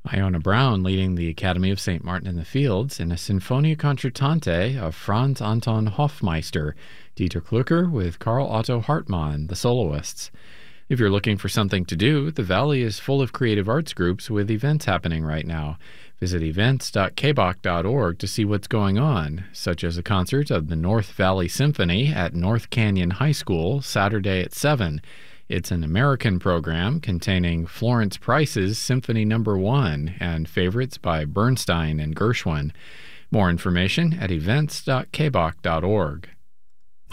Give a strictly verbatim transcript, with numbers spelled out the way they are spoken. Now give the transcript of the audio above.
Iona Brown leading the Academy of Saint Martin in the Fields in a Sinfonia Concertante of Franz Anton Hofmeister, Dieter Klucker with Karl Otto Hartmann, the soloists. If you're looking for something to do, the Valley is full of creative arts groups with events happening right now. Visit events dot k b o c dot org to see what's going on, such as a concert of the North Valley Symphony at North Canyon High School Saturday at seven. It's an American program containing Florence Price's Symphony Number One and favorites by Bernstein and Gershwin. More information at events dot k b o c dot org.